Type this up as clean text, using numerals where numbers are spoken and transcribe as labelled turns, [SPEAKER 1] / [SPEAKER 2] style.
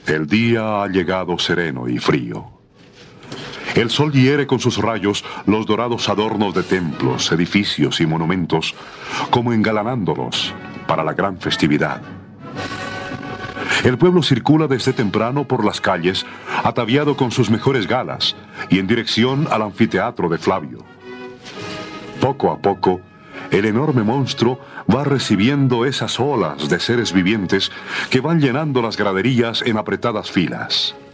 [SPEAKER 1] El día ha llegado sereno y frío. El sol hiere con sus rayos los dorados adornos de templos, edificios y monumentos, como engalanándolos para la gran festividad. El pueblo circula desde temprano por las calles, ataviado con sus mejores galas y en dirección al anfiteatro de Flavio. Poco a poco, el enorme monstruo va recibiendo esas olas de seres vivientes que van llenando las graderías en apretadas filas.